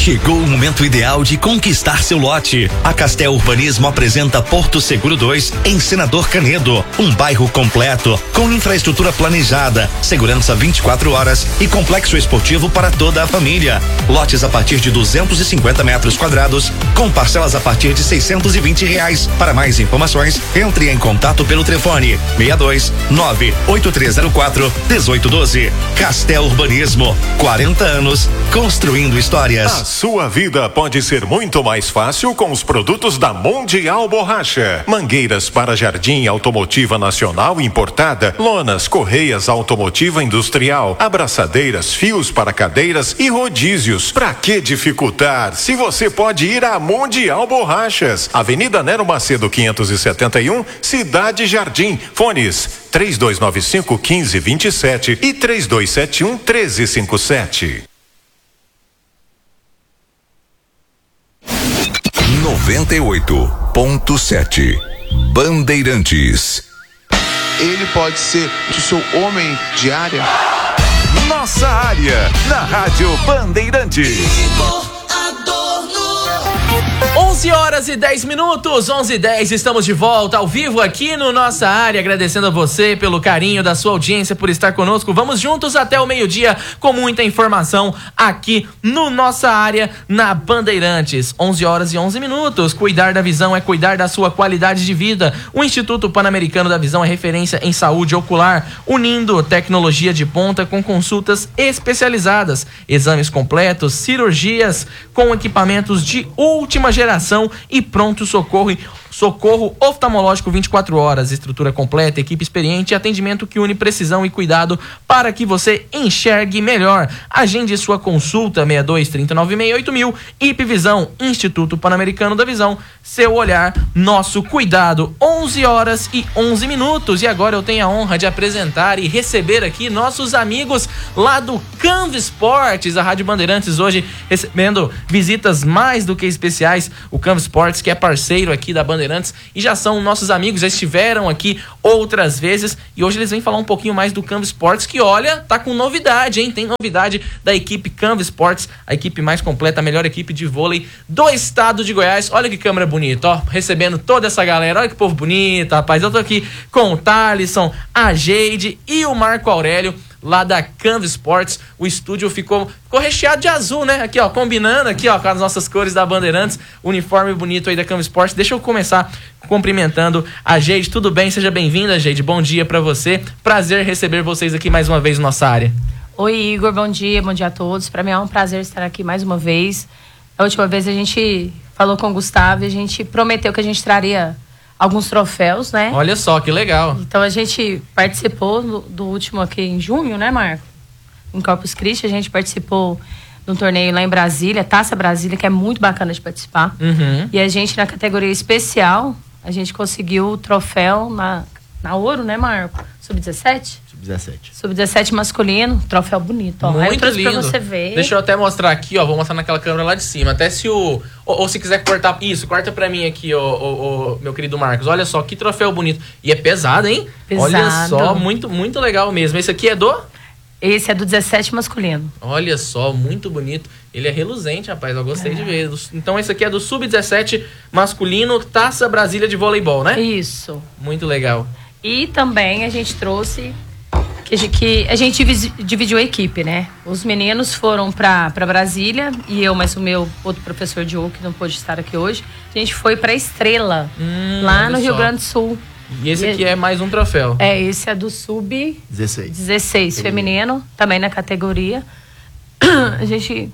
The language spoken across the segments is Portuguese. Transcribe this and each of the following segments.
Chegou o momento ideal de conquistar seu lote. A Castel Urbanismo apresenta Porto Seguro 2 em Senador Canedo, um bairro completo com infraestrutura planejada, segurança 24 horas e complexo esportivo para toda a família. Lotes a partir de 250 metros quadrados, com parcelas a partir de R$620. Para mais informações, entre em contato pelo telefone 62 98304 1812. Castel Urbanismo, 40 anos construindo histórias. A sua vida pode ser muito mais fácil com os produtos da Mundial Borracha. Mangueiras para jardim automotiva nacional importada, lonas, correias automotiva industrial, abraçadeiras, fios para cadeiras e rodízios. Pra que dificultar se você pode ir à Mundial Borrachas? Avenida Nero Macedo 571, Cidade Jardim. Fones 3295-1527 e 3271-1357. 98.7 Bandeirantes. Ele pode ser o seu homem de área. Nossa área, na Rádio Bandeirantes. 11h10, 11h10, estamos de volta ao vivo aqui no Nossa Área, agradecendo a você pelo carinho da sua audiência, por estar conosco. Vamos juntos até o meio-dia com muita informação aqui no Nossa Área, na Bandeirantes. 11h11. Cuidar da visão é cuidar da sua qualidade de vida. O Instituto Pan-Americano da Visão é referência em saúde ocular, unindo tecnologia de ponta com consultas especializadas, exames completos, cirurgias com equipamentos de última geração e pronto socorro oftalmológico 24 horas, estrutura completa, equipe experiente, atendimento que une precisão e cuidado para que você enxergue melhor. Agende sua consulta 62-39-68000. Ipvisão, Instituto Pan-Americano da Visão, seu olhar, nosso cuidado. 11h11. E agora eu tenho a honra de apresentar e receber aqui nossos amigos lá do Canva Esportes, a Rádio Bandeirantes, hoje recebendo visitas mais do que especiais. O Canva Esportes, que é parceiro aqui da Bandeirantes e já são nossos amigos, já estiveram aqui outras vezes e hoje eles vêm falar um pouquinho mais do Canva Esportes, que olha, tá com novidade, hein? Tem novidade da equipe Canva Esportes, a equipe mais completa, a melhor equipe de vôlei do estado de Goiás. Olha que câmera bonita, ó, recebendo toda essa galera, olha que povo bonito, rapaz. Eu tô aqui com o Thalisson, a Geide e o Marco Aurélio, lá da Canva Esportes. O estúdio ficou recheado de azul, né? Aqui, ó, combinando aqui, ó, com as nossas cores da Bandeirantes, uniforme bonito aí da Canva Esportes. Deixa eu começar cumprimentando a Geide. Tudo bem? Seja bem-vinda, Geide. Bom dia pra você. Prazer receber vocês aqui mais uma vez na nossa área. Oi, Igor. Bom dia a todos. Pra mim é um prazer estar aqui mais uma vez. A última vez a gente falou com o Gustavo e a gente prometeu que a gente traria alguns troféus, né? Olha só, que legal. Então a gente participou do último aqui em junho, né, Marco? Em Corpus Christi, a gente participou de um torneio lá em Brasília, Taça Brasília, que é muito bacana de participar. Uhum. E a gente, na categoria especial, a gente conseguiu o troféu na ouro, né, Marco? Sub-17? Sub-17 masculino, troféu bonito, ó. Muito lindo. Pra você ver. Deixa eu até mostrar aqui, ó. Vou mostrar naquela câmera lá de cima. Até se o... Ou se quiser cortar... Isso, corta pra mim aqui, ó, meu querido Marcos. Olha só, que troféu bonito. E é pesado, hein? Pesado. Olha só, muito, muito legal mesmo. Esse aqui é do... Esse é do 17 masculino. Olha só, muito bonito. Ele é reluzente, rapaz. Eu gostei de ver. Então esse aqui é do Sub-17 masculino, Taça Brasília de voleibol, né? Isso. Muito legal. E também a gente trouxe... Que a gente dividiu a equipe, né? Os meninos foram pra Brasília e eu, mas o meu outro professor Diogo, que não pôde estar aqui hoje, a gente foi pra Estrela, lá no Rio Grande do Sul. E esse aqui é mais um troféu. Esse é do Sub-16 feminino, também na categoria. A gente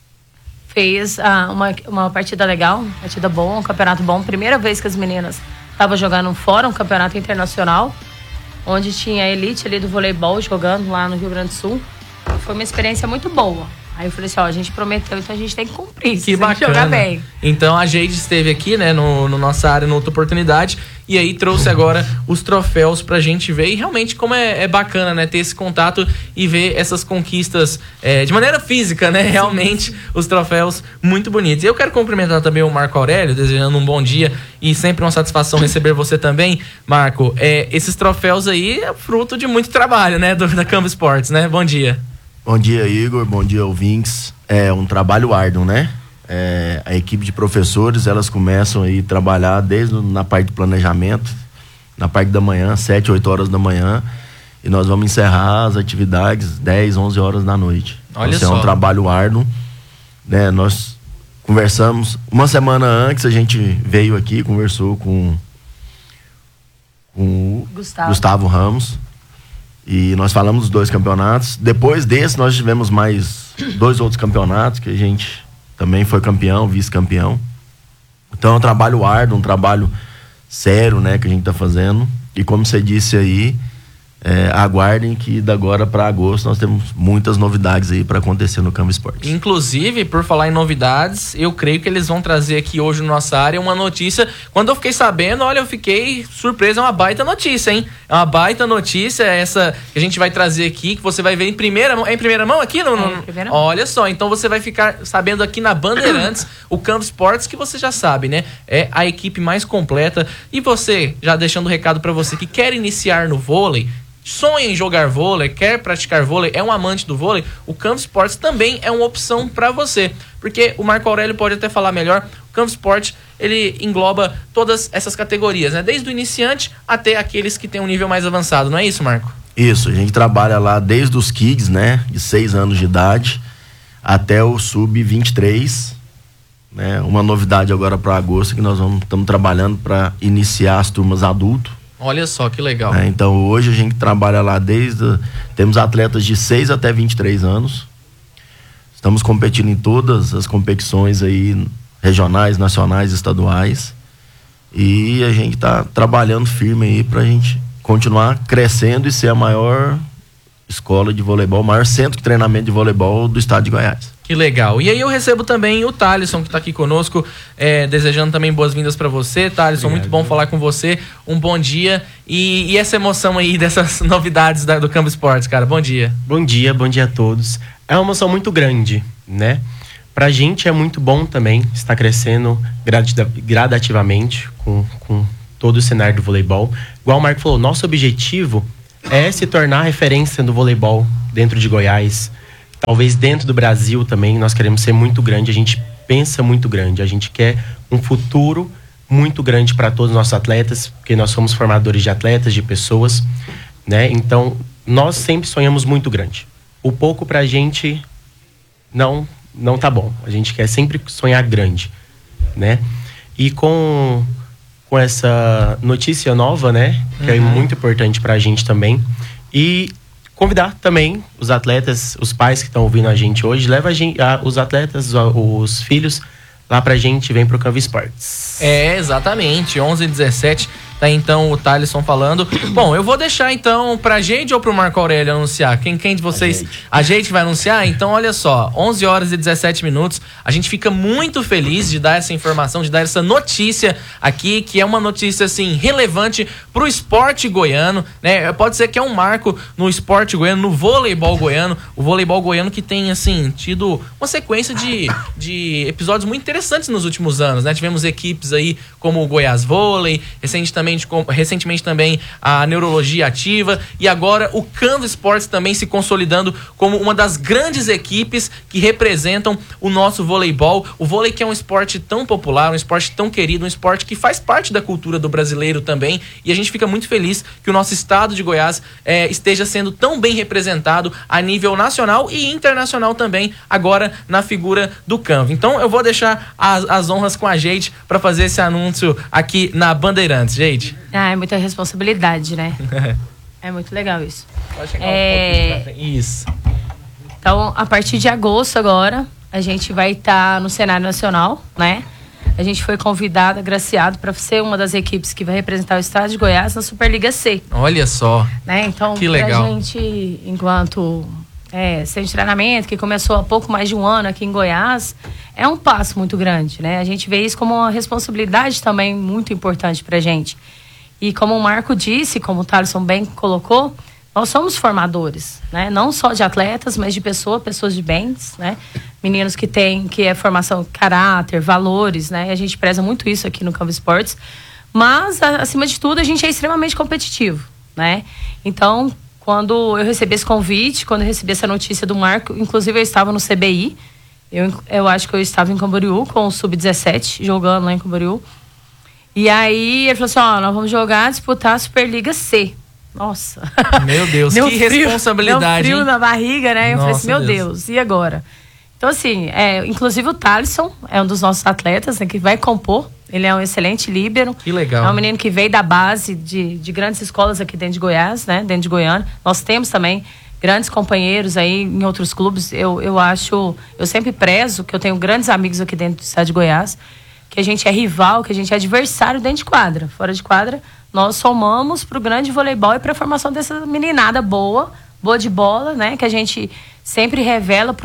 fez uma partida legal, uma partida boa, um campeonato bom. Primeira vez que as meninas estavam jogando fora, um campeonato internacional, onde tinha a elite ali do voleibol jogando lá no Rio Grande do Sul. Foi uma experiência muito boa. Aí eu falei assim, ó, a gente prometeu, então a gente tem que cumprir. Que bacana. Jogar bem. Então a Geide esteve aqui, né, no Nossa Área, noutra oportunidade, e aí trouxe agora os troféus pra gente ver, e realmente como é bacana, né, ter esse contato e ver essas conquistas de maneira física, né, realmente os troféus muito bonitos. E eu quero cumprimentar também o Marco Aurélio, desejando um bom dia e sempre uma satisfação receber você também, Marco. Esses troféus aí é fruto de muito trabalho, né, da Canva Esportes, né? Bom dia. Bom dia, Igor. Bom dia, ouvintes. É um trabalho árduo, né? A equipe de professores, elas começam aí a trabalhar na parte de planejamento, na parte da manhã, 7, 8 horas da manhã, e nós vamos encerrar as atividades 10, 11 horas da noite. Olha só. É um trabalho árduo, né? Nós conversamos, uma semana antes a gente veio aqui, conversou com o Gustavo Ramos, e nós falamos dos 2 campeonatos. Depois desse nós tivemos mais 2 outros campeonatos que a gente também foi campeão, vice-campeão. Então é um trabalho árduo, um trabalho sério, né, que a gente tá fazendo. E como você disse aí, aguardem que da agora para agosto nós temos muitas novidades aí para acontecer no Canva Esportes. Inclusive, por falar em novidades, eu creio que eles vão trazer aqui hoje na nossa área uma notícia. Quando eu fiquei sabendo, olha, eu fiquei surpreso, é uma baita notícia, hein? É uma baita notícia essa que a gente vai trazer aqui, que você vai ver em primeira mão. É em primeira mão aqui? Em primeira mão. Olha só, então você vai ficar sabendo aqui na Bandeirantes, o Canva Esportes, que você já sabe, né? É a equipe mais completa. E você, já deixando o recado para você que quer iniciar no vôlei, sonha em jogar vôlei, quer praticar vôlei, é um amante do vôlei, o Canva Esportes também é uma opção para você. Porque o Marco Aurélio pode até falar melhor, o Canva Esportes, ele engloba todas essas categorias, né? Desde o iniciante até aqueles que têm um nível mais avançado, não é isso, Marco? Isso, a gente trabalha lá desde os kids, né? De 6 anos de idade até o sub-23, né? Uma novidade agora para agosto que nós estamos trabalhando para iniciar as turmas adulto. Olha só, que legal. Então hoje a gente trabalha lá temos atletas de 6 até 23 anos. Estamos competindo em todas as competições aí, regionais, nacionais, estaduais. E a gente está trabalhando firme aí pra gente continuar crescendo e ser a maior escola de voleibol, o maior centro de treinamento de voleibol do estado de Goiás. Que legal. E aí eu recebo também o Thalisson, que está aqui conosco, desejando também boas-vindas para você, Thalisson. Obrigado. Muito bom falar com você. Um bom dia. E essa emoção aí dessas novidades do Canva Esportes, cara. Bom dia. Bom dia a todos. É uma emoção muito grande, né? Pra gente é muito bom também estar crescendo gradativamente com todo o cenário do voleibol. Igual o Marco falou, nosso objetivo é se tornar referência do voleibol dentro de Goiás. Talvez dentro do Brasil também, nós queremos ser muito grande, a gente pensa muito grande, a gente quer um futuro muito grande para todos os nossos atletas, porque nós somos formadores de atletas, de pessoas, né? Então, nós sempre sonhamos muito grande. O pouco pra gente não tá bom, a gente quer sempre sonhar grande, né? E com essa notícia nova, né? Que é muito importante pra gente também. E convidar também os atletas, os pais que estão ouvindo a gente hoje, leva os atletas, os filhos lá pra gente, vem pro Canva Esportes. Exatamente, 11h17, tá então o Thalisson falando. Bom, eu vou deixar então pra gente ou pro Marco Aurélio anunciar? Quem de vocês? A gente vai anunciar? Então olha só, 11h17, a gente fica muito feliz de dar essa informação, de dar essa notícia aqui, que é uma notícia assim, relevante pro esporte goiano, né? Pode ser que é um marco no esporte goiano, no voleibol goiano, o voleibol goiano que tem assim, tido uma sequência de episódios muito interessantes nos últimos anos, né? Tivemos equipes aí como o Goiás Vôlei, recentemente também a Neurologia Ativa, e agora o Canva Esportes também se consolidando como uma das grandes equipes que representam o nosso voleibol. O vôlei que é um esporte tão popular, um esporte tão querido, um esporte que faz parte da cultura do brasileiro também, e a gente fica muito feliz que o nosso estado de Goiás esteja sendo tão bem representado a nível nacional e internacional também, agora na figura do Canva. Então eu vou deixar as honras com a gente para fazer esse anúncio aqui na Bandeirantes, gente. É muita responsabilidade, né? É muito legal isso. Pode chegar um pouco pra frente. Isso. Então, a partir de agosto agora, a gente vai estar no cenário nacional, né? A gente foi convidado, agraciado para ser uma das equipes que vai representar o estado de Goiás na Superliga C. Olha só. Né? Então, que legal. Pra gente, enquanto centro de treinamento, que começou há pouco mais de um ano aqui em Goiás, é um passo muito grande, né? A gente vê isso como uma responsabilidade também muito importante pra gente. E como o Marco disse, como o Thalisson bem colocou, nós somos formadores, né? Não só de atletas, mas de pessoas de bens, né? Meninos que é formação caráter, valores, né? E a gente preza muito isso aqui no Canva Esportes. Mas, acima de tudo, a gente é extremamente competitivo, né? Então, quando eu recebi esse convite, quando eu recebi essa notícia do Marco, inclusive eu estava no CBI, Eu acho que eu estava em Camboriú com o Sub-17, jogando lá em Camboriú. E aí ele falou assim, nós vamos disputar a Superliga C. Nossa. Meu Deus, que responsabilidade. Deu frio na barriga, né? Eu falei assim, meu Deus. Deus, e agora? Então, assim, inclusive o Thalisson é um dos nossos atletas, né, que vai compor. Ele é um excelente líbero. Que legal. É um menino que veio da base de grandes escolas aqui dentro de Goiás, né? Dentro de Goiânia. Nós temos também grandes companheiros aí em outros clubes. Eu sempre prezo que eu tenho grandes amigos aqui dentro do estado de Goiás, que a gente é rival, que a gente é adversário dentro de quadra. Fora de quadra, nós somamos pro grande voleibol e pra formação dessa meninada boa de bola, né? Que a gente sempre revela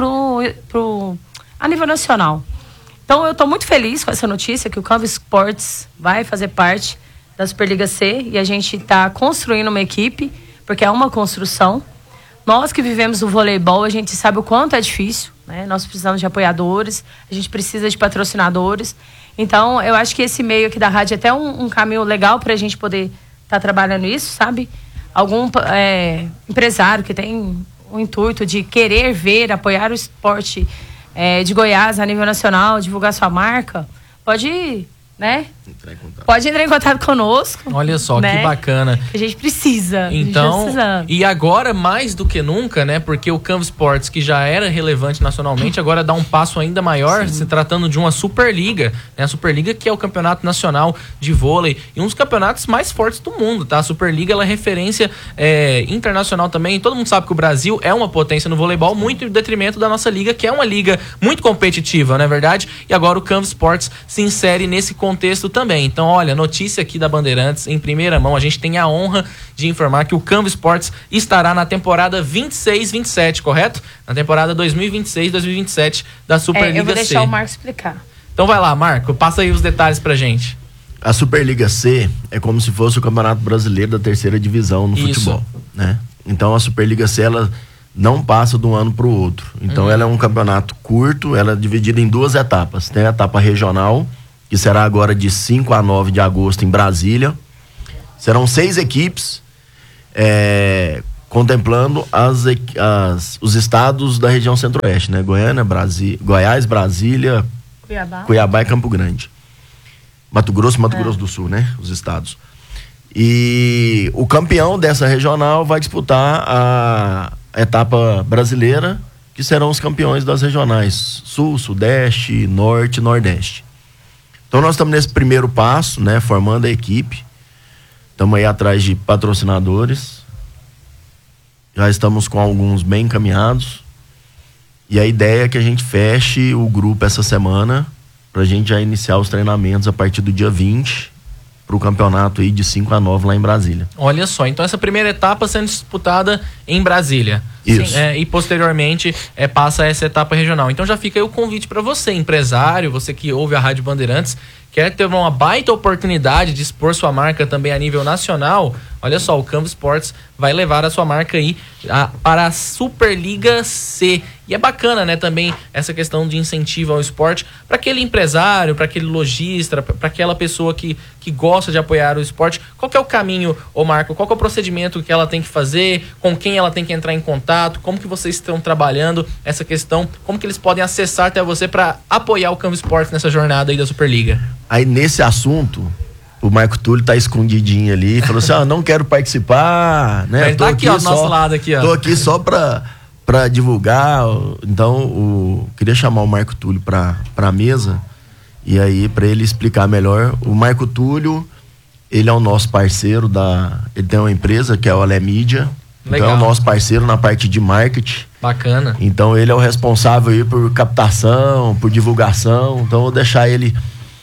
a nível nacional. Então, eu tô muito feliz com essa notícia que o Canvas Sports vai fazer parte da Superliga C e a gente tá construindo uma equipe, porque é uma construção. Nós que vivemos o voleibol, a gente sabe o quanto é difícil, né? Nós precisamos de apoiadores, a gente precisa de patrocinadores. Então, eu acho que esse meio aqui da rádio é até um caminho legal para a gente poder estar trabalhando isso, sabe? Algum empresário que tem o intuito de querer apoiar o esporte de Goiás a nível nacional, divulgar sua marca, pode, né? Pode entrar em contato conosco. Olha só, né? Que bacana. A gente precisa. Então, e agora mais do que nunca, né? Porque o Canvas Sports, que já era relevante nacionalmente, agora dá um passo ainda maior, se tratando de uma Superliga, né? A Superliga que é o campeonato nacional de vôlei e um dos campeonatos mais fortes do mundo, tá? A Superliga, ela é referência internacional também. Todo mundo sabe que o Brasil é uma potência no voleibol, muito em detrimento da nossa liga, que é uma liga muito competitiva, não é verdade? E agora o Canvas Sports se insere nesse contexto também. Então, olha, notícia aqui da Bandeirantes, em primeira mão, a gente tem a honra de informar que o Canvas Sports estará na temporada 26-27, correto? Na temporada 2026-2027 da Superliga C. Eu vou deixar o Marco explicar. Então vai lá, Marco, passa aí os detalhes pra gente. A Superliga C é como se fosse o Campeonato Brasileiro da terceira divisão no futebol, né? Então a Superliga C, ela não passa de um ano para o outro. Então ela é um campeonato curto, ela é dividida em 2 etapas. Tem a etapa regional, que será agora de 5 a 9 de agosto em Brasília. Serão 6 equipes, contemplando os estados da região centro-oeste, né? Goiás, Brasília, Cuiabá e Campo Grande. Mato Grosso do Sul, né? Os estados. E o campeão dessa regional vai disputar a etapa brasileira, que serão os campeões das regionais Sul, Sudeste, Norte e Nordeste. Então nós estamos nesse primeiro passo, né? Formando a equipe. Estamos aí atrás de patrocinadores. Já estamos com alguns bem encaminhados. E a ideia é que a gente feche o grupo essa semana, pra gente já iniciar os treinamentos a partir do dia 20 pro campeonato aí de 5 a 9 lá em Brasília. Olha só, então essa primeira etapa sendo disputada em Brasília. Isso. E posteriormente passa essa etapa regional. Então já fica aí o convite para você, empresário, você que ouve a Rádio Bandeirantes, quer ter uma baita oportunidade de expor sua marca também a nível nacional. Olha só, o Canvas Sports vai levar a sua marca aí para a Superliga C. E é bacana, né, também essa questão de incentivo ao esporte para aquele empresário, para aquele lojista, para aquela pessoa que gosta de apoiar o esporte. Qual que é o caminho, ô Marco? Qual que é o procedimento que ela tem que fazer? Com quem ela tem que entrar em contato? Como que vocês estão trabalhando essa questão? Como que eles podem acessar até você para apoiar o Canvas Sports nessa jornada aí da Superliga? Aí nesse assunto, o Marco Túlio tá escondidinho ali e falou assim, não quero participar, né? Ele tá aqui, ó, do nosso lado aqui, ó. Tô aqui só pra divulgar. Então, queria chamar o Marco Túlio pra mesa e aí pra ele explicar melhor. O Marco Túlio, ele é o nosso parceiro ele tem uma empresa que é o Alé Mídia. Legal. Então é o nosso parceiro na parte de marketing. Bacana. Então ele é o responsável aí por captação, por divulgação. Então eu vou deixar ele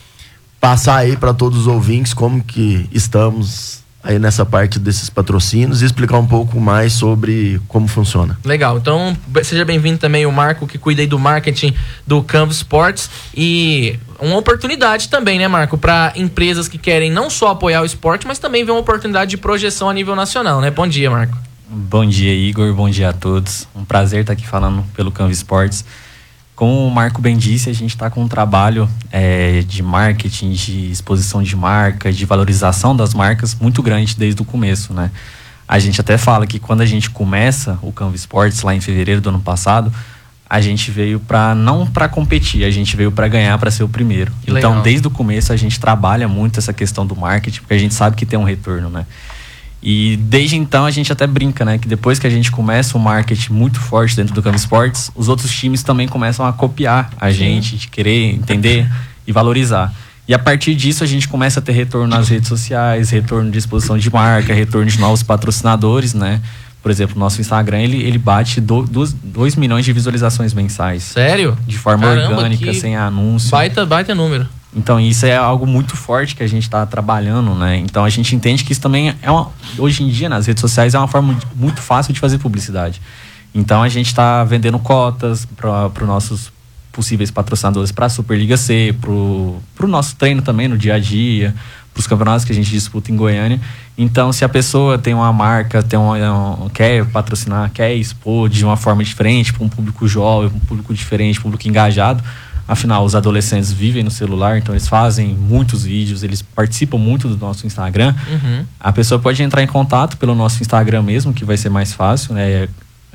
passar aí para todos os ouvintes como que estamos aí nessa parte desses patrocínios e explicar um pouco mais sobre como funciona. Legal, então seja bem-vindo também o Marco, que cuida aí do marketing do Canvas Sports, e uma oportunidade também, né, Marco, para empresas que querem não só apoiar o esporte, mas também ver uma oportunidade de projeção a nível nacional, né? Bom dia, Marco. Bom dia, Igor, bom dia a todos. Um prazer estar aqui falando pelo Canvas Sports. Como o Marco bem disse, a gente está com um trabalho de marketing, de exposição de marca, de valorização das marcas muito grande desde o começo, né? A gente até fala que quando a gente começa o Canvas Sports lá em fevereiro do ano passado, a gente veio não para competir, a gente veio para ganhar, para ser o primeiro. Legal. Então, desde o começo, a gente trabalha muito essa questão do marketing, porque a gente sabe que tem um retorno, né? E desde então a gente até brinca, né? Que depois que a gente começa um marketing muito forte dentro do Canvas Sports, os outros times também começam a copiar a gente, de querer entender e valorizar. E a partir disso a gente começa a ter retorno nas redes sociais, retorno de exposição de marca, retorno de novos patrocinadores, né? Por exemplo, o nosso Instagram, ele bate 2 milhões de visualizações mensais. Sério? De forma orgânica, sem anúncio. Baita número. Então, isso é algo muito forte que a gente está trabalhando, né? Então, a gente entende que isso também hoje em dia, nas redes sociais, é uma forma muito fácil de fazer publicidade. Então, a gente está vendendo cotas para os nossos possíveis patrocinadores para a Superliga C, para o nosso treino também no dia a dia, para os campeonatos que a gente disputa em Goiânia. Então, se a pessoa tem uma marca, quer patrocinar, quer expor de uma forma diferente, para um público jovem, um público diferente, um público engajado, afinal, os adolescentes vivem no celular, então eles fazem muitos vídeos, eles participam muito do nosso Instagram. A pessoa pode entrar em contato pelo nosso Instagram mesmo, que vai ser mais fácil, né?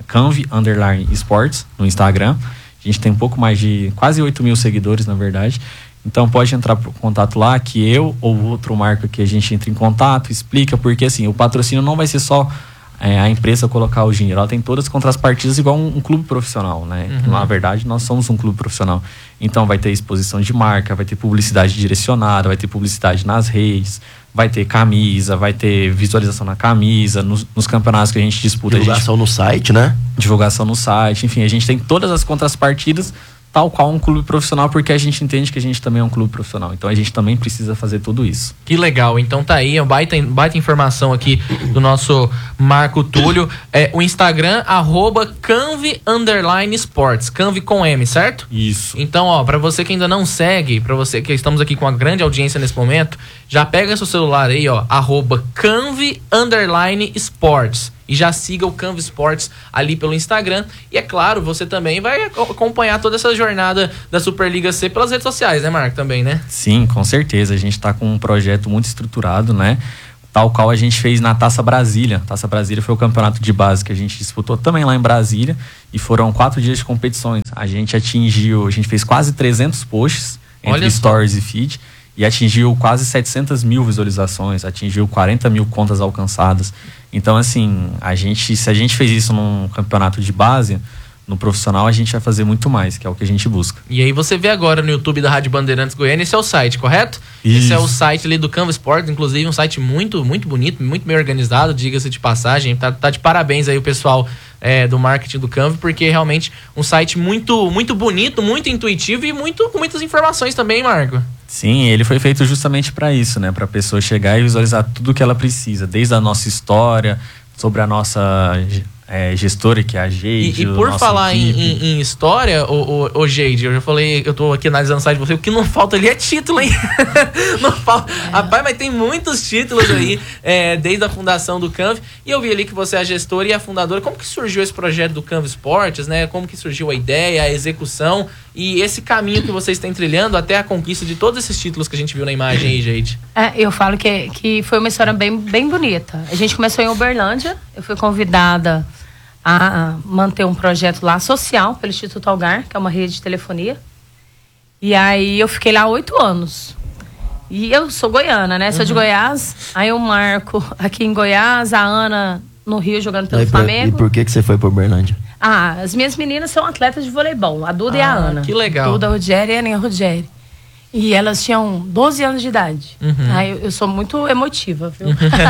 Canv_Sports no Instagram. A gente tem um pouco mais de quase 8 mil seguidores, na verdade. Então pode entrar em contato lá, que eu ou outro marca que a gente entra em contato, explica, porque assim, o patrocínio não vai ser só a empresa colocar o dinheiro, ela tem todas as contrapartidas igual um clube profissional, né? Na verdade, nós somos um clube profissional. Então vai ter exposição de marca, vai ter publicidade direcionada, vai ter publicidade nas redes, vai ter camisa, vai ter visualização na camisa, nos campeonatos que a gente disputa. Divulgação no site, né? Divulgação no site, enfim, a gente tem todas as contrapartidas tal qual um clube profissional, porque a gente entende que a gente também é um clube profissional. Então a gente também precisa fazer tudo isso. Que legal. Então tá aí, baita informação aqui do nosso Marco Túlio. O Instagram, @Canv_Sports. Canv com M, certo? Isso. Então, ó, pra você que ainda não segue, pra você que estamos aqui com uma grande audiência nesse momento, já pega seu celular aí, ó, @Canv_Sports. E já siga o Canvas Sports ali pelo Instagram. E é claro, você também vai acompanhar toda essa jornada da Superliga C pelas redes sociais, né, Marco? Também, né? Sim, com certeza. A gente está com um projeto muito estruturado, né? Tal qual a gente fez na Taça Brasília. Taça Brasília foi o campeonato de base que a gente disputou também lá em Brasília. E foram 4 dias de competições. A gente fez quase 300 posts entre stories e feed. E atingiu quase 700 mil visualizações, atingiu 40 mil contas alcançadas. Então, assim, se a gente fez isso num campeonato de base, no profissional a gente vai fazer muito mais, que é o que a gente busca. E aí você vê agora no YouTube da Rádio Bandeirantes Goiânia, esse é o site, correto? Isso. Esse é o site ali do Canvas Sports, inclusive um site muito, muito bonito, muito bem organizado, diga-se de passagem. Tá de parabéns aí o pessoal do marketing do Canva, porque realmente um site muito, muito bonito, muito intuitivo e com muitas informações também, Marco. Sim, ele foi feito justamente para isso, né? Para a pessoa chegar e visualizar tudo o que ela precisa, desde a nossa história, sobre a nossa gestora, que é a Geide. E por falar em história, o Geide, eu já falei, eu tô aqui analisando o site de você, o que não falta ali é título, hein? Não falta. Rapaz, mas tem muitos títulos aí, desde a fundação do Canv. E eu vi ali que você é a gestora e a fundadora. Como que surgiu esse projeto do Canv Sports, né? Como que surgiu a ideia, a execução e esse caminho que vocês estão trilhando até a conquista de todos esses títulos que a gente viu na imagem aí, Geide? Eu falo que foi uma história bem, bem bonita. A gente começou em Uberlândia, eu fui convidada a manter um projeto lá social pelo Instituto Algar, que é uma rede de telefonia. E aí eu fiquei lá 8 anos. E eu sou goiana, né? Sou de Goiás. Aí eu marco aqui em Goiás, a Ana no Rio jogando pelo Flamengo. E por que você foi para Uberlândia? As minhas meninas são atletas de voleibol, a Duda e a Ana. Que legal. Duda Rogério e a Aninha Rogério. E elas tinham 12 anos de idade. Aí eu sou muito emotiva, viu?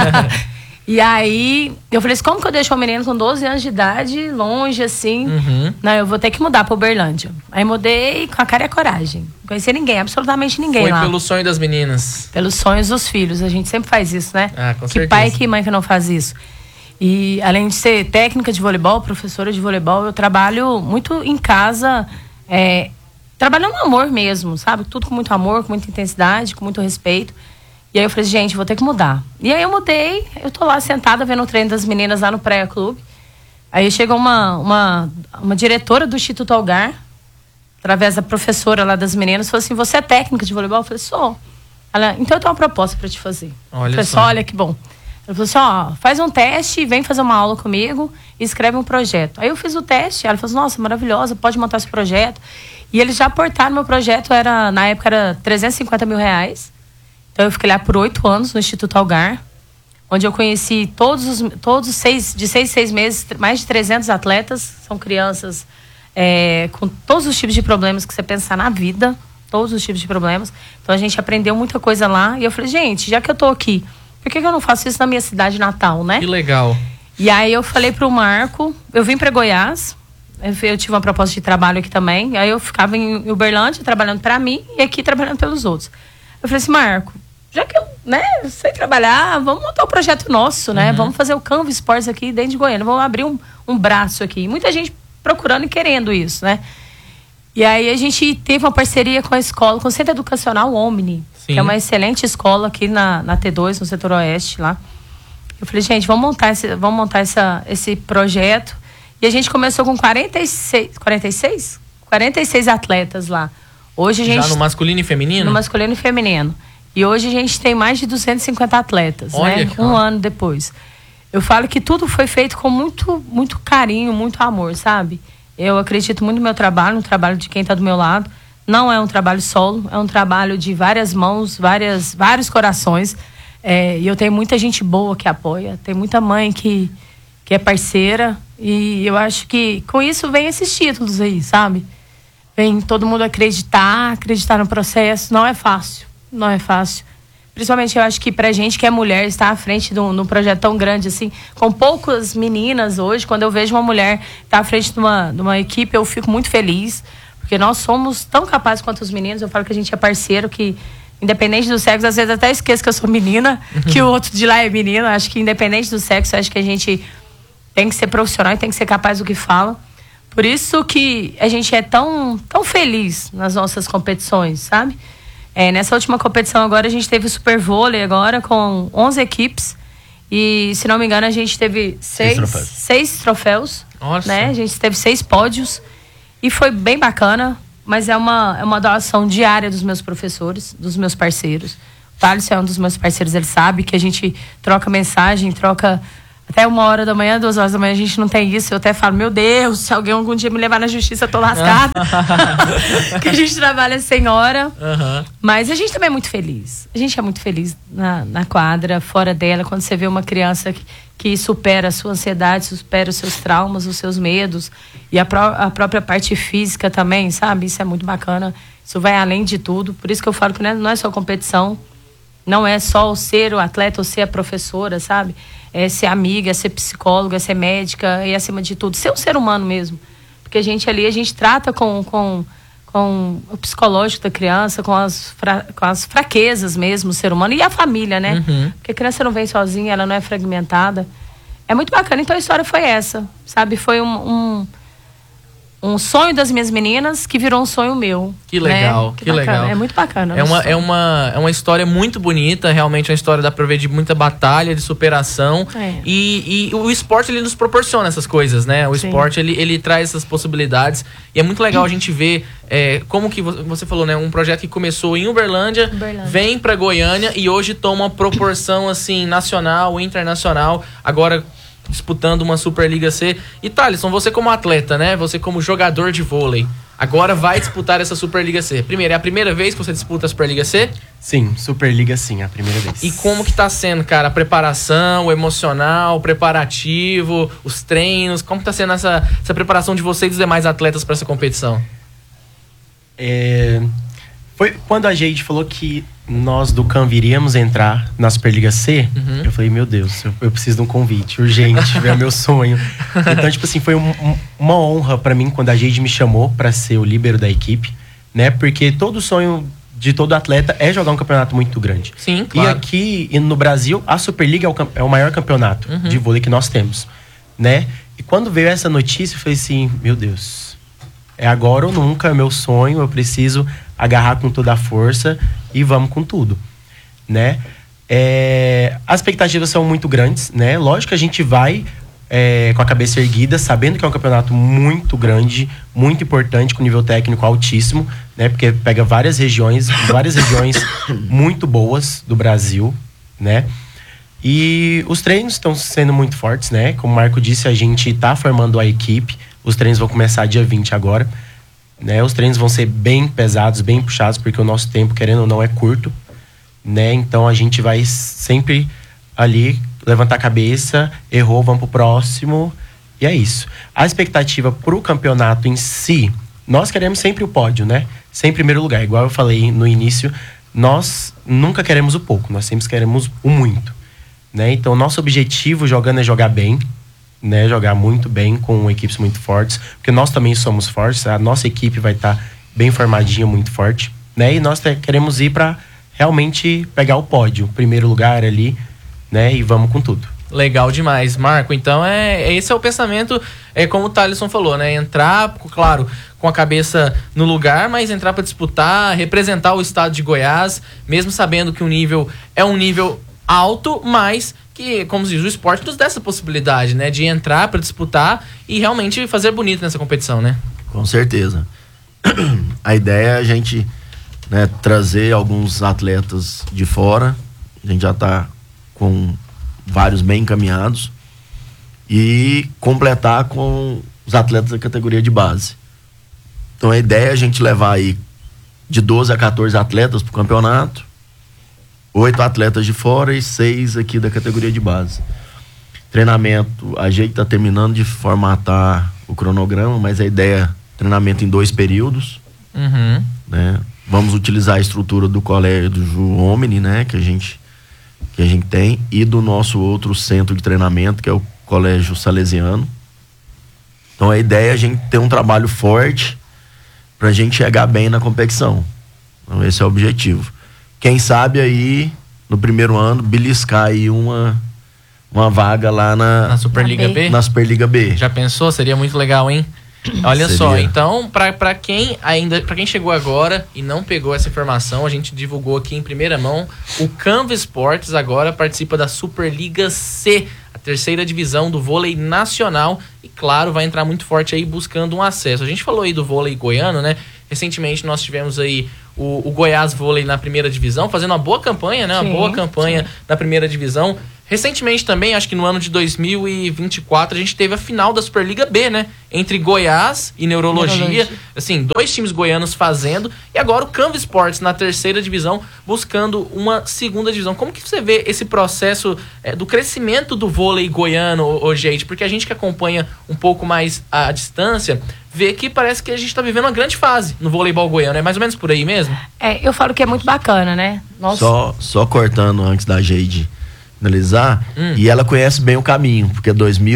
E aí, eu falei assim, como que eu deixo uma menina com 12 anos de idade, longe, assim? Não, eu vou ter que mudar pra Uberlândia. Aí mudei com a cara e a coragem. Não conheci ninguém, absolutamente ninguém lá. Foi pelo sonho das meninas. Pelos sonhos dos filhos, a gente sempre faz isso, né? Com que certeza. pai e que mãe que não faz isso? E além de ser técnica de voleibol, professora de voleibol, eu trabalho muito em casa, trabalhando no amor mesmo, sabe? Tudo com muito amor, com muita intensidade, com muito respeito. E aí eu falei, gente, vou ter que mudar. E aí eu mudei, eu tô lá sentada vendo o treino das meninas lá no Praia Clube. Aí chegou uma diretora do Instituto Algar, através da professora lá das meninas, falou assim, você é técnica de voleibol? Eu falei, sou. Ela, então eu tenho uma proposta para te fazer. Olha eu falei, olha que bom. Ela falou assim, ó, faz um teste, vem fazer uma aula comigo e escreve um projeto. Aí eu fiz o teste, ela falou assim, nossa, maravilhosa, pode montar esse projeto. E eles já aportaram, meu projeto na época era R$350 mil. Então eu fiquei lá por 8 anos no Instituto Algar, onde eu conheci todos 6 meses, mais de 300 atletas. São crianças com todos os tipos de problemas que você pensar na vida, todos os tipos de problemas. Então a gente aprendeu muita coisa lá. E eu falei, gente, já que eu tô aqui, por que eu não faço isso na minha cidade natal, né? Que legal. E aí eu falei pro Marco, eu vim para Goiás, eu tive uma proposta de trabalho aqui também. Aí eu ficava em Uberlândia trabalhando para mim e aqui trabalhando pelos outros. Eu falei assim, Marco, já que eu sei trabalhar, vamos montar um projeto nosso, né? Vamos fazer o Canvas Sports aqui dentro de Goiânia. Vamos abrir um braço aqui. Muita gente procurando e querendo isso, né? E aí a gente teve uma parceria com a escola, com o Centro Educacional Omni, que é uma excelente escola aqui na T2, no setor oeste lá. Eu falei, gente, vamos montar esse projeto. E a gente começou com 46 atletas lá. Hoje a gente, já no masculino e feminino? No masculino e feminino. E hoje a gente tem mais de 250 atletas, olha, né? Um ano depois. Eu falo que tudo foi feito com muito, muito carinho, muito amor, sabe? Eu acredito muito no meu trabalho, no trabalho de quem está do meu lado. Não é um trabalho solo, é um trabalho de várias mãos, vários corações. E eu tenho muita gente boa que apoia. Tem muita mãe que é parceira. E eu acho que com isso vem esses títulos aí, sabe? Vem todo mundo acreditar no processo. Não é fácil. Não é fácil. Principalmente eu acho que pra gente que é mulher, estar à frente de um projeto tão grande assim, com poucas meninas hoje, quando eu vejo uma mulher estar à frente de uma equipe, eu fico muito feliz, porque nós somos tão capazes quanto os meninos. Eu falo que a gente é parceiro, que independente do sexo, às vezes até esqueço que eu sou menina, que o outro de lá é menina. Acho que independente do sexo, acho que a gente tem que ser profissional e tem que ser capaz do que fala. Por isso que a gente é tão feliz nas nossas competições, sabe? Nessa última competição agora, a gente teve o Super Vôlei agora com 11 equipes. E, se não me engano, a gente teve 6 troféus. Nossa. Né? A gente teve 6 pódios. E foi bem bacana. Mas é uma doação diária dos meus professores, dos meus parceiros. O Thales é um dos meus parceiros, ele sabe que a gente troca mensagem, troca... Até 1h da manhã, 2 horas da manhã, a gente não tem isso. Eu até falo, meu Deus, se alguém algum dia me levar na justiça, eu tô lascada. Que a gente trabalha sem hora. Mas a gente também é muito feliz. A gente é muito feliz na quadra, fora dela, quando você vê uma criança que supera a sua ansiedade, supera os seus traumas, os seus medos. E a própria parte física também, sabe? Isso é muito bacana. Isso vai além de tudo. Por isso que eu falo que não é só competição. Não é só ser o atleta ou ser a professora, sabe? É ser amiga, é ser psicóloga, é ser médica e, acima de tudo, ser um ser humano mesmo. Porque a gente trata com o psicológico da criança, com as fraquezas mesmo, o ser humano e a família, né? Porque a criança não vem sozinha, ela não é fragmentada. É muito bacana. Então a história foi essa, sabe? Foi um sonho das minhas meninas que virou um sonho meu. Que legal, né? que legal. É muito bacana. É uma história muito bonita, realmente uma história, dá pra ver, de muita batalha, de superação. E o esporte, ele nos proporciona essas coisas, né? O esporte, ele traz essas possibilidades. E é muito legal a gente ver como que você falou, né? Um projeto que começou em Uberlândia, vem pra Goiânia e hoje toma uma proporção, assim, nacional, internacional. Agora disputando uma Superliga C. E Thaleson, você como atleta, né? Você como jogador de vôlei, agora vai disputar essa Superliga C. Primeiro, é a primeira vez que você disputa a Superliga C? Sim, Superliga sim, é a primeira vez. E como que tá sendo, cara, a preparação, o emocional, o preparativo, os treinos? Como que tá sendo essa preparação de você e dos demais atletas para essa competição? Foi quando a Jade falou que nós do CANV iríamos entrar na Superliga C, eu falei, meu Deus, eu preciso de um convite urgente, é meu sonho. Então, tipo assim, foi uma honra pra mim quando a Jade me chamou pra ser o líbero da equipe, né? Porque todo sonho de todo atleta é jogar um campeonato muito grande. Sim, claro. E aqui no Brasil, a Superliga é o maior campeonato de vôlei que nós temos, né? E quando veio essa notícia, eu falei assim, meu Deus, é agora ou nunca, é meu sonho, eu preciso agarrar com toda a força e vamos com tudo, né? As expectativas são muito grandes, né? Lógico que a gente vai com a cabeça erguida, sabendo que é um campeonato muito grande, muito importante, com nível técnico altíssimo, né? Porque pega várias regiões muito boas do Brasil, né? E os treinos estão sendo muito fortes, né? Como o Marco disse, a gente está formando a equipe. Os treinos vão começar dia 20 agora. Né? Os treinos vão ser bem pesados, bem puxados, porque o nosso tempo, querendo ou não, é curto. Né? Então a gente vai sempre ali levantar a cabeça, errou, vamos pro próximo. E é isso. A expectativa pro campeonato em si, nós queremos sempre o pódio, né? Sempre em primeiro lugar. Igual eu falei no início, nós nunca queremos o pouco, nós sempre queremos o muito. Né? Então, nosso objetivo jogando é jogar bem, né? Jogar muito bem com equipes muito fortes, porque nós também somos fortes, a nossa equipe vai estar bem formadinha, muito forte, né? E nós queremos ir para realmente pegar o pódio, primeiro lugar ali, né? E vamos com tudo. Legal demais, Marco. Então, esse é o pensamento, como o Thaleson falou, né? Entrar, claro, com a cabeça no lugar, mas entrar para disputar, representar o estado de Goiás, mesmo sabendo que o nível é um nível alto, mas que, como se diz, o esporte nos dá essa possibilidade, né? De entrar para disputar e realmente fazer bonito nessa competição, né? Com certeza. A ideia é a gente, né, trazer alguns atletas de fora. A gente já está com vários bem encaminhados e completar com os atletas da categoria de base. Então a ideia é a gente levar aí de 12 a 14 atletas para o campeonato, 8 atletas de fora e 6 aqui da categoria de base. Treinamento, a gente está terminando de formatar o cronograma, mas a ideia é treinamento em 2 períodos. Né? Vamos utilizar a estrutura do colégio do Ju Omni, né? que a gente tem, e do nosso outro centro de treinamento, que é o Colégio Salesiano. Então a ideia é a gente ter um trabalho forte para a gente chegar bem na competição. Então esse é o objetivo. Quem sabe aí, no primeiro ano, beliscar aí uma vaga lá na Superliga B? Na Superliga B. Já pensou? Seria muito legal, hein? Olha só, então, para quem chegou agora e não pegou essa informação, a gente divulgou aqui em primeira mão, o Canva Esportes agora participa da Superliga C, a 3ª divisão do vôlei nacional, e claro, vai entrar muito forte aí buscando um acesso. A gente falou aí do vôlei goiano, né? Recentemente nós tivemos aí o Goiás Vôlei na 1ª divisão, fazendo uma boa campanha, né? Uma boa campanha na 1ª divisão. Recentemente também, acho que no ano de 2024, a gente teve a final da Superliga B, né? Entre Goiás e Neurologia. Assim, 2 times goianos fazendo. E agora o Canva Esportes na 3ª divisão, buscando uma 2ª divisão. Como que você vê esse processo do crescimento do vôlei goiano, gente? Porque a gente que acompanha um pouco mais à distância, vê que parece que a gente está vivendo uma grande fase no voleibol goiano. É mais ou menos por aí mesmo? Eu falo que é muito bacana, né? Nossa. Só cortando antes da Jade finalizar, e ela conhece bem o caminho, porque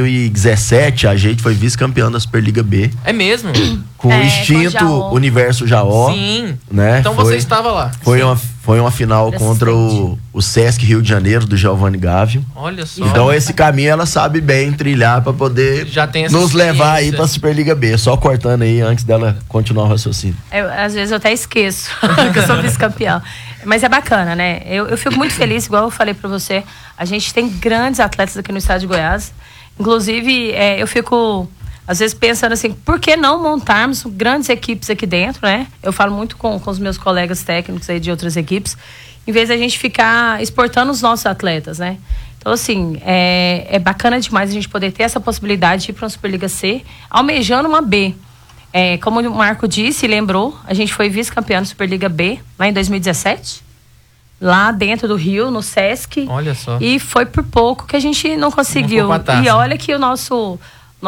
2017 a gente foi vice-campeã da Superliga B. É mesmo? Com o extinto Universo Jaó. Sim. Né? Então você estava lá. Foi uma final contra o Sesc Rio de Janeiro, do Giovanni Gávio. Olha só. Então esse caminho ela sabe bem trilhar para poder nos levar aí pra Superliga B. Só cortando aí antes dela continuar o raciocínio. Às vezes eu até esqueço que eu sou vice-campeã. Mas é bacana, né? Eu fico muito feliz, igual eu falei pra você. A gente tem grandes atletas aqui no estado de Goiás. Inclusive, eu fico, às vezes, pensando assim, por que não montarmos grandes equipes aqui dentro, né? Eu falo muito com os meus colegas técnicos aí de outras equipes, em vez da gente ficar exportando os nossos atletas, né? Então, assim, é bacana demais a gente poder ter essa possibilidade de ir para uma Superliga C, almejando uma B. Como o Marco disse e lembrou, a gente foi vice-campeão da Superliga B lá em 2017, lá dentro do Rio, no Sesc. Olha só. E foi por pouco que a gente não conseguiu. E olha que o nosso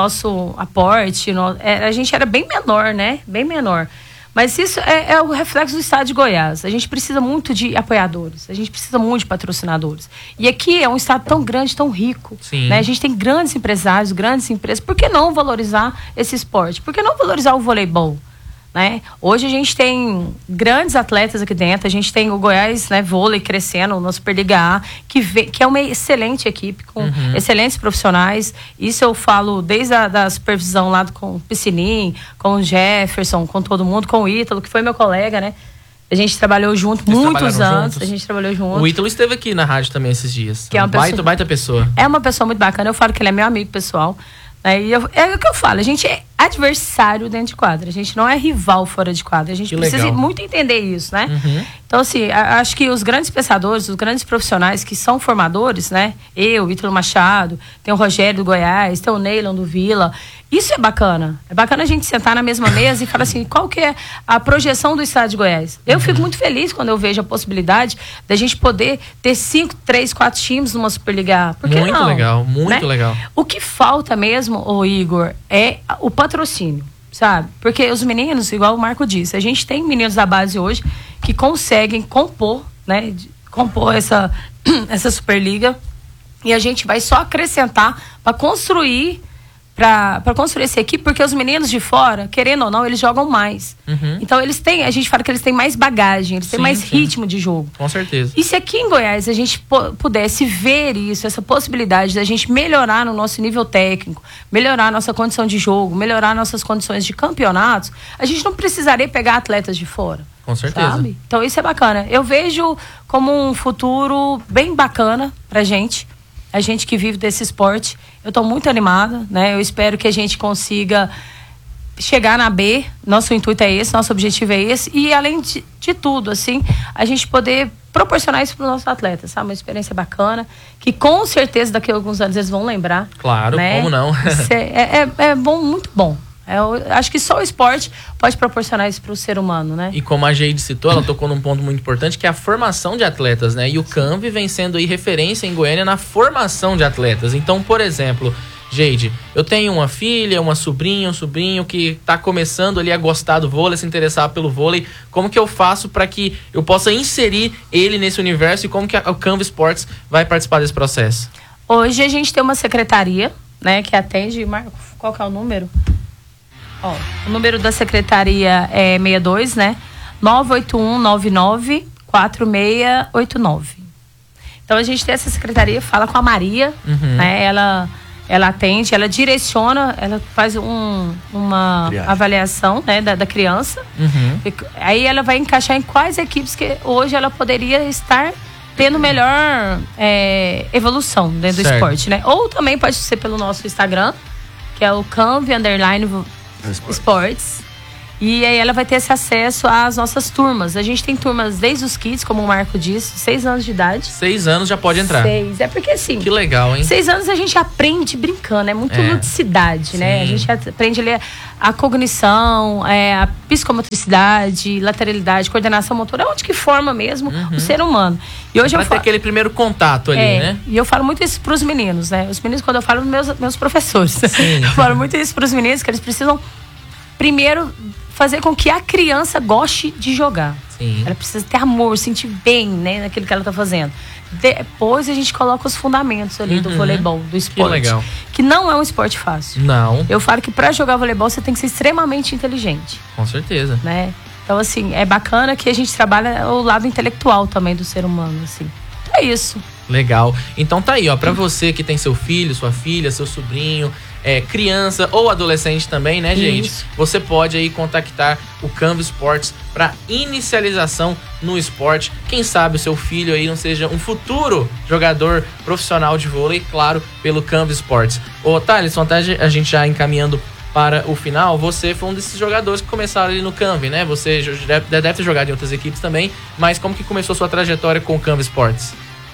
aporte, a gente era bem menor, né? Bem menor. Mas isso é o reflexo do estado de Goiás. A gente precisa muito de apoiadores, a gente precisa muito de patrocinadores. E aqui é um estado tão grande, tão rico. Né? A gente tem grandes empresários, grandes empresas. Por que não valorizar esse esporte? Por que não valorizar o voleibol? Né? Hoje a gente tem grandes atletas aqui dentro, a gente tem o Goiás, né, Vôlei crescendo na Superliga A, que é uma excelente equipe, com excelentes profissionais. Isso eu falo desde a supervisão lá com o Piscinim, com o Jefferson, com todo mundo, com o Ítalo, que foi meu colega, né? A gente trabalhou junto muitos anos. Juntos. A gente trabalhou junto. O Ítalo esteve aqui na rádio também esses dias. Que é uma baita pessoa. É uma pessoa muito bacana. Eu falo que ele é meu amigo pessoal. E é o que eu falo. A gente adversário dentro de quadra. A gente não é rival fora de quadra. A gente precisa muito entender isso, né? Então, assim, acho que os grandes pensadores, os grandes profissionais que são formadores, né? Eu, Ítalo Machado, tem o Rogério do Goiás, tem o Neilon do Vila. Isso é bacana. É bacana a gente sentar na mesma mesa e falar assim, qual que é a projeção do estado de Goiás? Eu fico muito feliz quando eu vejo a possibilidade da gente poder ter 5, 3, 4 times numa Superliga A. Por que muito não? Legal, muito legal. O que falta mesmo, ô Igor, é o patrocínio, sabe? Porque os meninos, igual o Marco disse, a gente tem meninos da base hoje que conseguem compor, né? Compor essa Superliga, e a gente vai só acrescentar para construir essa equipe, porque os meninos de fora, querendo ou não, eles jogam mais. Então eles têm, a gente fala que eles têm mais bagagem, eles têm mais ritmo de jogo. Com certeza. E se aqui em Goiás a gente pudesse ver isso, essa possibilidade da gente melhorar no nosso nível técnico, melhorar nossa condição de jogo, melhorar nossas condições de campeonatos, a gente não precisaria pegar atletas de fora. Com certeza. Sabe? Então isso é bacana. Eu vejo como um futuro bem bacana pra gente. A gente que vive desse esporte, eu estou muito animada, né? Eu espero que a gente consiga chegar na B. Nosso intuito é esse, nosso objetivo é esse. E além de tudo, assim, a gente poder proporcionar isso para os nossos atletas, sabe? Uma experiência bacana, que com certeza daqui a alguns anos eles vão lembrar. Claro, né? Como não? Isso é bom, muito bom. Eu acho que só o esporte pode proporcionar isso para o ser humano, né? E como a Geide citou, ela tocou num ponto muito importante, que é a formação de atletas, né? E o CANV vem sendo aí referência em Goiânia na formação de atletas. Então, por exemplo, Geide, eu tenho uma filha, uma sobrinha, um sobrinho que está começando ali a gostar do vôlei, se interessar pelo vôlei. Como que eu faço para que eu possa inserir ele nesse universo e como que o CANV Esportes vai participar desse processo? Hoje a gente tem uma secretaria, né, que atende... Marco, qual que é o número? Ó, o número da secretaria é 62, né? 981994689. Então a gente tem essa secretaria, fala com a Maria, né? Ela atende, ela direciona, ela faz uma avaliação, né, da criança. Aí ela vai encaixar em quais equipes que hoje ela poderia estar tendo melhor evolução dentro do esporte, né? Ou também pode ser pelo nosso Instagram, que é o CANV_Esportes. E aí ela vai ter esse acesso às nossas turmas. A gente tem turmas desde os kids, como o Marco disse, 6 anos de idade. 6 anos já pode entrar. 6. É porque assim... Que legal, hein? 6 anos a gente aprende brincando. É muito ludicidade, né? A gente aprende ali a cognição, a psicomotricidade, lateralidade, coordenação motora. É onde que forma mesmo o ser humano. E hoje pra ter aquele primeiro contato ali, né? E eu falo muito isso pros meninos, né? Os meninos, quando eu falo, meus professores. Eu falo muito isso pros meninos, que eles precisam primeiro fazer com que a criança goste de jogar. Ela precisa ter amor, sentir bem, né, naquilo que ela tá fazendo. Depois a gente coloca os fundamentos ali do voleibol, do esporte. Que legal. Que não é um esporte fácil. Não. Eu falo que para jogar voleibol você tem que ser extremamente inteligente. Com certeza. Né? Então, assim, é bacana que a gente trabalha o lado intelectual também do ser humano, assim. Então é isso. Legal. Então tá aí, ó, pra você que tem seu filho, sua filha, seu sobrinho, criança ou adolescente também, né, gente? Isso. Você pode aí contactar o CANV Esportes para inicialização no esporte. Quem sabe o seu filho aí não seja um futuro jogador profissional de vôlei, claro, pelo CANV Esportes. Ô, Thaleson, a gente já encaminhando para o final, você foi um desses jogadores que começaram ali no CANV, né? Você deve ter jogado em outras equipes também, mas como que começou a sua trajetória com o CANV Esportes?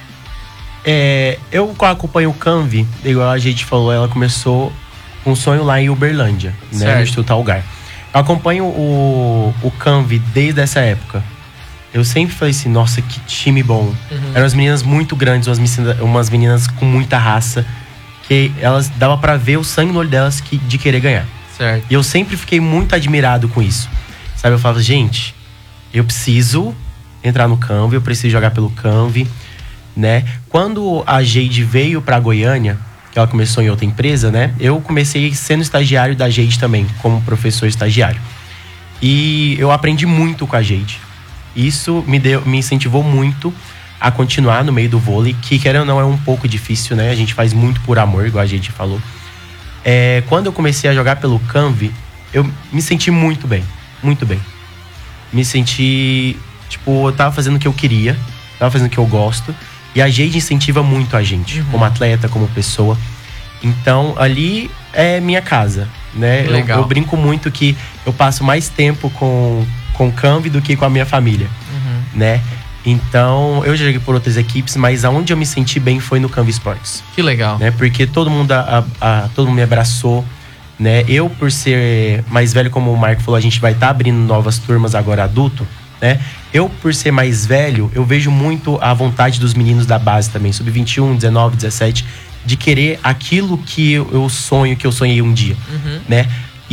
Eu acompanho o CANV, igual a gente falou, ela começou com um sonho lá em Uberlândia, né, no Instituto Algar. Eu acompanho o CANV desde essa época. Eu sempre falei assim, nossa, que time bom. Eram umas meninas muito grandes, umas meninas com muita raça, que elas dava pra ver o sangue no olho delas de querer ganhar. Certo. E eu sempre fiquei muito admirado com isso. Sabe, eu falava, gente, eu preciso entrar no CANV, eu preciso jogar pelo CANV, né? Quando a Geide veio pra Goiânia, que ela começou em outra empresa, né? Eu comecei sendo estagiário da Geide também, como professor estagiário. E eu aprendi muito com a Geide. Isso me incentivou muito a continuar no meio do vôlei, que querendo ou não é um pouco difícil, né? A gente faz muito por amor, igual a gente falou. Quando eu comecei a jogar pelo CANV, eu me senti muito bem, muito bem. Me senti, tipo, eu tava fazendo o que eu queria, tava fazendo o que eu gosto. E a Geide incentiva muito a gente, como atleta, como pessoa. Então, ali é minha casa. né? Legal. Eu brinco muito que eu passo mais tempo com o Canvi do que com a minha família, né? Então, eu já joguei por outras equipes, mas aonde eu me senti bem foi no Canvi Sports. Que legal. Né? Porque todo mundo me abraçou, né? Eu, por ser mais velho, como o Marco falou, a gente vai estar abrindo novas turmas agora adulto, né? Eu, por ser mais velho, eu vejo muito a vontade dos meninos da base também, sub-21, 19, 17, de querer aquilo que eu sonhei um dia, né?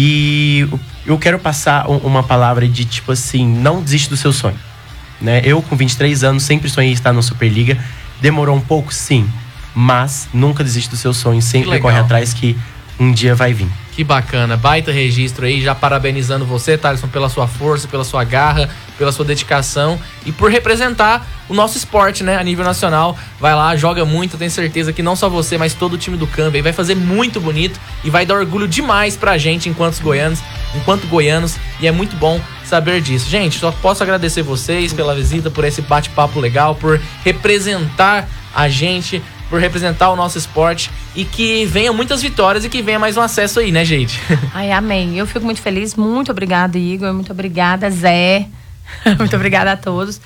E eu quero passar uma palavra de tipo assim, não desiste do seu sonho, né? Eu, com 23 anos, sempre sonhei estar na Superliga. Demorou um pouco, sim, mas nunca desiste do seu sonho, sempre corre atrás que um dia vai vir. Que bacana, baita registro aí, já parabenizando você, Thaleson, pela sua força, pela sua garra, pela sua dedicação e por representar o nosso esporte, né, a nível nacional. Vai lá, joga muito, tenho certeza que não só você, mas todo o time do Canvi aí vai fazer muito bonito e vai dar orgulho demais pra gente enquanto goianos, e é muito bom saber disso. Gente, só posso agradecer vocês pela visita, por esse bate-papo legal, por representar a gente, por representar o nosso esporte e que venham muitas vitórias e que venha mais um acesso aí, né, gente? Ai, amém. Eu fico muito feliz. Muito obrigada, Igor. Muito obrigada, Zé. Muito obrigada a todos.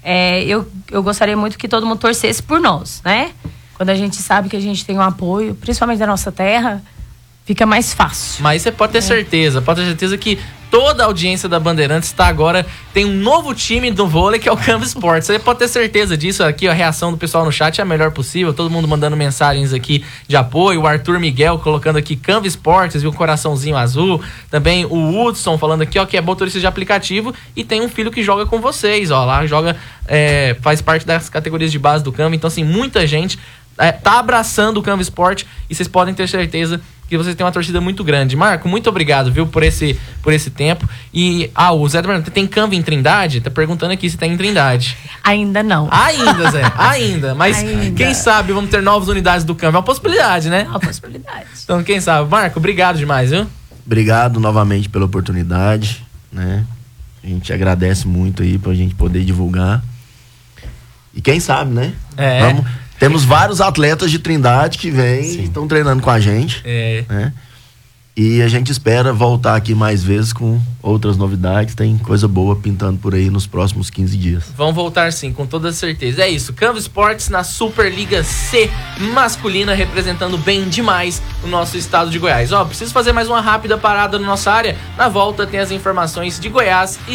Eu gostaria muito que todo mundo torcesse por nós, né? Quando a gente sabe que a gente tem um apoio, principalmente da nossa terra, fica mais fácil. Mas você pode ter certeza que toda a audiência da Bandeirantes está agora, tem um novo time do vôlei que é o Canvi Sports. Você pode ter certeza disso. Aqui a reação do pessoal no chat é a melhor possível, todo mundo mandando mensagens aqui de apoio, o Arthur Miguel colocando aqui Canvi Sports e um coraçãozinho azul, também o Hudson falando aqui, ó, que é motorista de aplicativo e tem um filho que joga com vocês, ó, lá joga, faz parte das categorias de base do Canvi. Então assim, muita gente tá abraçando o Canvi Sport e vocês podem ter certeza que vocês têm uma torcida muito grande. Marco, muito obrigado, viu, por esse tempo. E, o Zé tem Canvi em Trindade? Tá perguntando aqui se tem em Trindade. Ainda não. Ainda, Zé, ainda. Mas quem sabe vamos ter novas unidades do Canvi. É uma possibilidade, né? É uma possibilidade. Então, quem sabe. Marco, obrigado demais, viu? Obrigado novamente pela oportunidade, né? A gente agradece muito aí pra gente poder divulgar. E quem sabe, né? Temos vários atletas de Trindade que vêm, estão treinando com a gente. Né? E a gente espera voltar aqui mais vezes com outras novidades. Tem coisa boa pintando por aí nos próximos 15 dias. Vão voltar sim, com toda certeza. É isso, Canvi Sports na Superliga C masculina, representando bem demais o nosso estado de Goiás. Preciso fazer mais uma rápida parada na nossa área. Na volta tem as informações de Goiás e